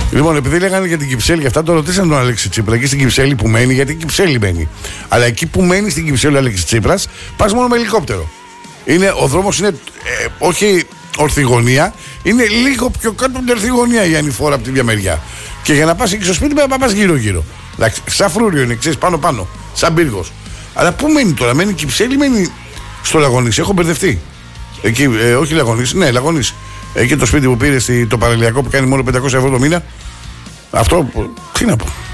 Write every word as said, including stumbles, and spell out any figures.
Λοιπόν, επειδή λέγανε για την Κυψέλη και αυτά, το ρωτήσαν τον Αλέξη Τσίπρα. Εκεί στην Κυψέλη που μένει, γιατί η Κυψέλη μένει. Αλλά εκεί που μένει στην Κυψέλη ο Αλέξη Τσίπρας, πας μόνο με ελικόπτερο. Είναι, ο δρόμος είναι ε, όχι ορθιγωνία, είναι λίγο πιο κάτω από την ορθιγωνία η ανηφόρα από τη μια μεριά. Και για να πας εκεί στο σπίτι πρέπει να πας γύρω-γύρω. Εντάξει, σαν φρούριο είναι, ξέρεις, πάνω-πάνω, σαν πύργος. Αλλά πού μένει τώρα, μένει η Κυψέλη, μένει στο Λαγονίσι. Έχω μπερδευτεί. Εκεί, ε, όχι Λαγονίσι, ναι, Λαγονίσι. Εκεί το σπίτι που πήρε, το παραλιακό που κάνει μόνο πεντακόσια ευρώ το μήνα. Αυτό, τι να πω.